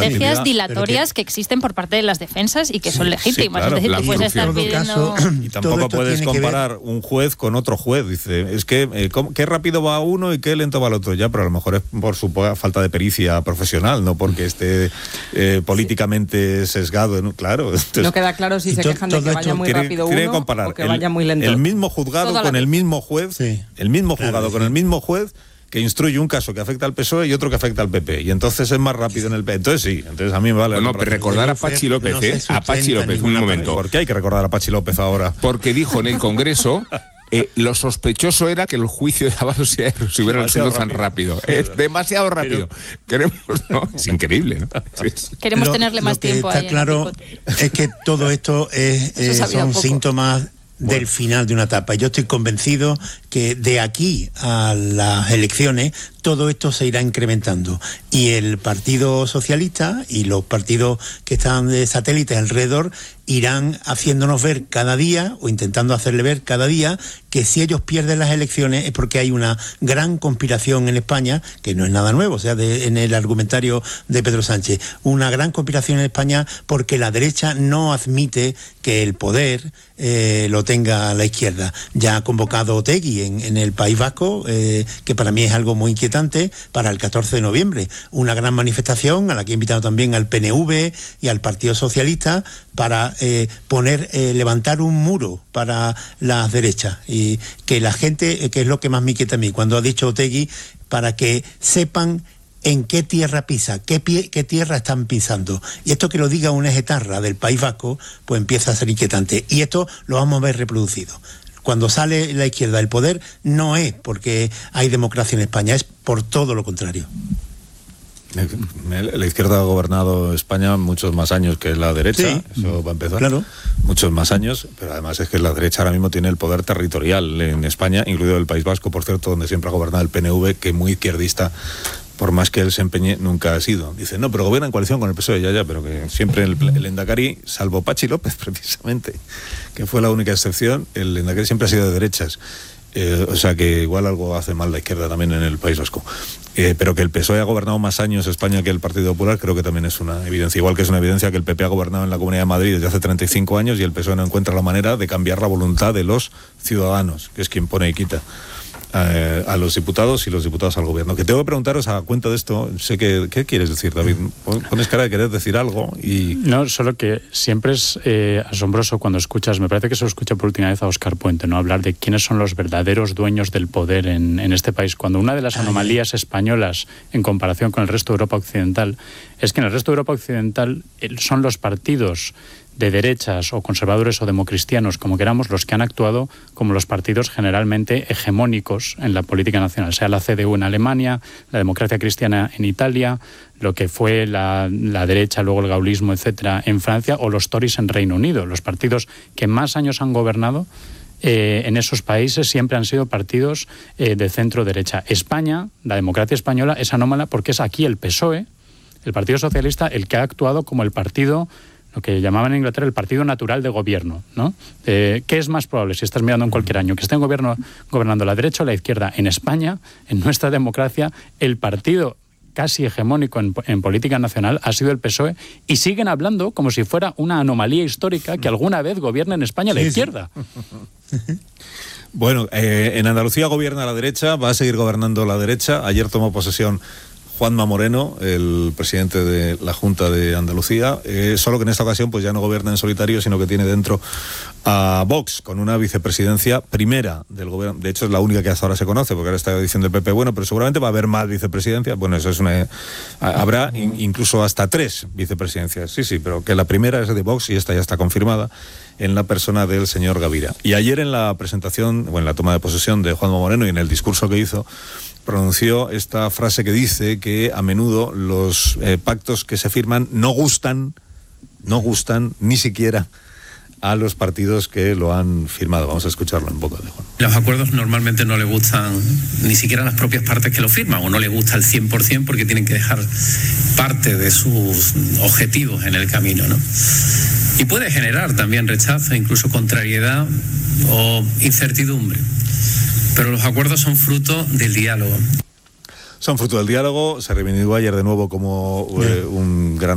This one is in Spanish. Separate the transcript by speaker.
Speaker 1: estrategias dilatorias que existen por parte de las defensas y que son legítimas.
Speaker 2: Claro,
Speaker 1: es decir, tú puedes estar pidiendo...
Speaker 2: Y tampoco puedes comparar un juez con otro juez. Dice, es que qué rápido va uno y qué lento va el otro. Ya, pero a lo mejor es por su falta de pericia profesional, no porque esté políticamente sesgado, ¿no? Claro. Entonces,
Speaker 3: no queda claro si se quejan de que vaya muy rápido uno o que vaya muy lento.
Speaker 2: El mismo juzgado con el mismo juez, el mismo juzgado con el mismo juez que instruye un caso que afecta al PSOE y otro que afecta al PP, y entonces es más rápido en el PP. Entonces sí, entonces a mí me vale.
Speaker 4: No, pero recordar a Pachi López, a Pachi López, un momento.
Speaker 2: ¿Por qué hay que recordar a Pachi López ahora?
Speaker 4: Porque dijo en el Congreso lo sospechoso era que el juicio de Ábalos se hubiera resuelto tan rápido. Es demasiado rápido. Queremos, ¿no? Es increíble, ¿no?
Speaker 1: Queremos tenerle más tiempo.
Speaker 5: Está claro es que todo esto son síntomas del final de una etapa. Yo estoy convencido que de aquí a las elecciones todo esto se irá incrementando y el Partido Socialista y los partidos que están de satélites alrededor irán haciéndonos ver cada día o intentando hacerle ver cada día que si ellos pierden las elecciones es porque hay una gran conspiración en España, que no es nada nuevo, o sea, en el argumentario de Pedro Sánchez, una gran conspiración en España porque la derecha no admite que el poder lo tenga la izquierda. Ya ha convocado Otegi en el País Vasco, que para mí es algo muy inquietante, para el 14 de noviembre. Una gran manifestación a la que he invitado también al PNV y al Partido Socialista para levantar un muro para las derechas y que la gente, que es lo que más me inquieta a mí, cuando ha dicho Otegi, para que sepan en qué tierra pisa, qué tierra están pisando. Y esto que lo diga una etarra del País Vasco, pues empieza a ser inquietante. Y esto lo vamos a ver reproducido. Cuando sale la izquierda del poder, no es porque hay democracia en España, es por todo lo contrario.
Speaker 2: La izquierda ha gobernado España muchos más años que la derecha, eso va a empezar.
Speaker 5: Claro.
Speaker 2: Muchos más años, pero además es que la derecha ahora mismo tiene el poder territorial en España, incluido el País Vasco, por cierto, donde siempre ha gobernado el PNV, que muy izquierdista, por más que él se empeñe, nunca ha sido. Dice, no, pero gobierna en coalición con el PSOE, ya, pero que siempre el Lehendakari, salvo Pachi López, precisamente, que fue la única excepción, el Lehendakari siempre ha sido de derechas. O sea que igual algo hace mal la izquierda también en el País Vasco. Pero que el PSOE ha gobernado más años España que el Partido Popular, creo que también es una evidencia. Igual que es una evidencia que el PP ha gobernado en la Comunidad de Madrid desde hace 35 años y el PSOE no encuentra la manera de cambiar la voluntad de los ciudadanos, que es quien pone y quita a los diputados y los diputados al gobierno. Que tengo que preguntaros a cuenta de esto, sé que, ¿qué quieres decir, David? Pones cara de querer decir algo y...
Speaker 6: No, solo que siempre es asombroso cuando escuchas, me parece que se lo escucha por última vez a Óscar Puente, ¿no? Hablar de quiénes son los verdaderos dueños del poder en este país, cuando una de las anomalías españolas en comparación con el resto de Europa Occidental es que en el resto de Europa Occidental son los partidos de derechas o conservadores o democristianos, como queramos, los que han actuado como los partidos generalmente hegemónicos en la política nacional, sea la CDU en Alemania, la democracia cristiana en Italia, lo que fue la derecha, luego el gaullismo, etcétera, en Francia, o los Tories en Reino Unido. Los partidos que más años han gobernado en esos países siempre han sido partidos de centro-derecha. España, la democracia española, es anómala porque es aquí el PSOE, el Partido Socialista, el que ha actuado como el partido, lo que llamaban en Inglaterra el partido natural de gobierno, ¿no? ¿Qué es más probable, si estás mirando en cualquier año, que esté gobernando la derecha o la izquierda? En España, en nuestra democracia, el partido casi hegemónico en política nacional ha sido el PSOE, y siguen hablando como si fuera una anomalía histórica que alguna vez gobierne en España la izquierda.
Speaker 2: Bueno, en Andalucía gobierna la derecha, va a seguir gobernando la derecha. Ayer tomó posesión Juanma Moreno, el presidente de la Junta de Andalucía, solo que en esta ocasión pues ya no gobierna en solitario, sino que tiene dentro a Vox, con una vicepresidencia primera del gobierno. De hecho es la única que hasta ahora se conoce, porque ahora está diciendo el PP, bueno, pero seguramente va a haber más vicepresidencias. Bueno, eso es habrá incluso hasta 3 vicepresidencias, sí, pero que la primera es de Vox y esta ya está confirmada en la persona del señor Gavira. Y ayer en la presentación, en la toma de posesión de Juanma Moreno y en el discurso que hizo, pronunció esta frase que dice que a menudo los pactos que se firman no gustan ni siquiera a los partidos que lo han firmado. Vamos a escucharlo un poco de Juan.
Speaker 7: Los acuerdos normalmente no le gustan ni siquiera a las propias partes que lo firman, o no le gusta al 100% porque tienen que dejar parte de sus objetivos en el camino, ¿no? Y puede generar también rechazo, incluso contrariedad o incertidumbre. Pero los acuerdos son fruto del diálogo.
Speaker 2: Son fruto del diálogo. Se reivindicó ayer de nuevo como un gran